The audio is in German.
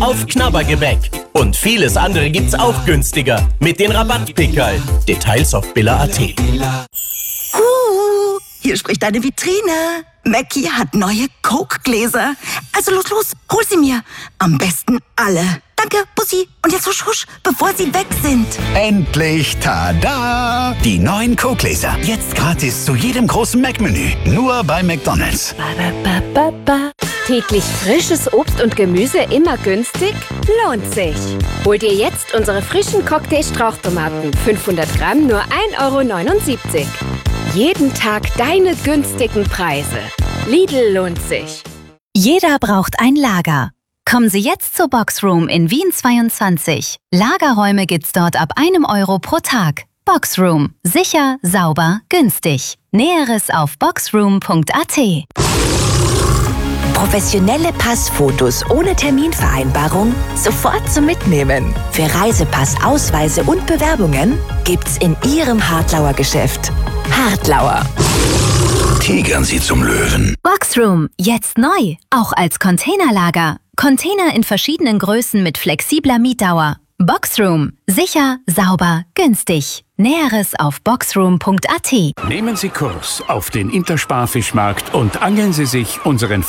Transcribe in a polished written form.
auf Knabbergebäck. Und vieles andere gibt's auch günstiger mit den Rabattpickerl. Details auf billa.at. Hier spricht deine Vitrine. Mackie hat neue Coke-Gläser. Also los, hol sie mir. Am besten alle. Danke, Bussi. Und jetzt husch, husch, bevor sie weg sind. Endlich, tada! Die neuen Coke-Gläser. Jetzt gratis zu jedem großen Mac-Menü. Nur bei McDonald's. Täglich frisches Obst und Gemüse immer günstig? Lohnt sich. Hol dir jetzt unsere frischen Cocktail-Strauchtomaten. 500 Gramm nur 1,79 €. Jeden Tag deine günstigen Preise. Lidl lohnt sich. Jeder braucht ein Lager. Kommen Sie jetzt zur Boxroom in Wien 22. Lagerräume gibt's dort ab 1 € pro Tag. Boxroom. Sicher, sauber, günstig. Näheres auf boxroom.at. Professionelle Passfotos ohne Terminvereinbarung sofort zum Mitnehmen. Für Reisepass, Ausweise und Bewerbungen gibt's in Ihrem Hartlauer Geschäft. Hartlauer. Tigern Sie zum Löwen. Boxroom. Jetzt neu. Auch als Containerlager. Container in verschiedenen Größen mit flexibler Mietdauer. Boxroom. Sicher, sauber, günstig. Näheres auf boxroom.at. Nehmen Sie Kurs auf den Intersparfischmarkt und angeln Sie sich unseren